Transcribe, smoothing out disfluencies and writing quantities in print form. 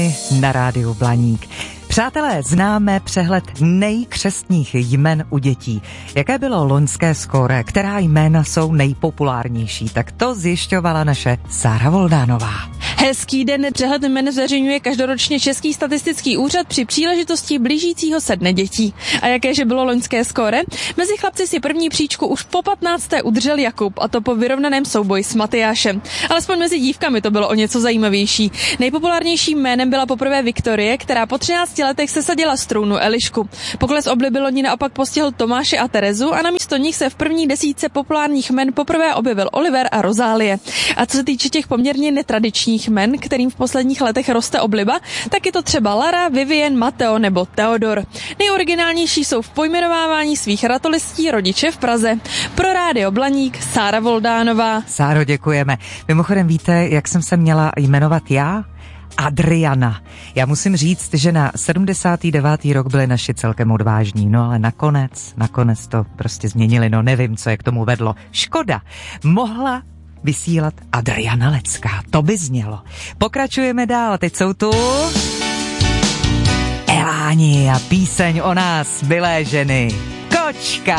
Na rádiu Blaník. Přátelé, známe přehled nejkřestních jmen u dětí. Jaké bylo loňské skóre, která jména jsou nejpopulárnější? Tak to zjišťovala naše Sára Voldánová. Hezký den, přehled jmen zveřejňuje každoročně Český statistický úřad při příležitosti blížícího se dne dětí. A jakéže bylo loňské skóre? Mezi chlapci si první příčku už po 15. udržel Jakub, a to po vyrovnaném souboji s Matyášem. Alespoň mezi dívkami to bylo o něco zajímavější. Nejpopulárnějším jménem byla poprvé Viktorie, která po 13 letech sesadila z trůnu Elišku. Pokles obliby loni naopak postihl Tomáše a Terezu a namísto nich se v první desítce populárních jmen poprvé objevil Oliver a Rozálie. A co se týče těch poměrně netradičních jmen, kterým v posledních letech roste obliba, tak je to třeba Lara, Vivien, Mateo nebo Theodor. Nejoriginálnější jsou v pojmenovávání svých ratolestí rodiče v Praze. Pro rádio Blaník Sára Voldánová. Sáro, děkujeme. Mimochodem víte, jak jsem se měla jmenovat já? Adriana. Já musím říct, že na 79. rok byli naši celkem odvážní, no ale nakonec to prostě změnili, no nevím, co je k tomu vedlo. Škoda. Mohla vysílat Adriana Lecká, to by znělo. Pokračujeme dál, teď jsou tu Eláni a píseň o nás, milé ženy. Kočka!